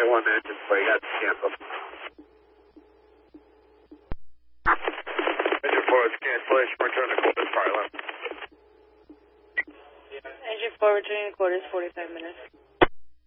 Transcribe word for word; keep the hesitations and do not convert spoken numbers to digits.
Runway one engine play, got canceled. Engine four is cancellation, return to quarters, fire left. Engine four returning to quarters, forty-five minutes.